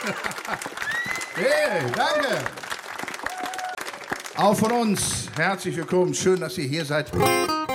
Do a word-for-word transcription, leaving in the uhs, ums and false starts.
Hey, danke. Auch von uns herzlich willkommen. Schön, dass ihr hier seid.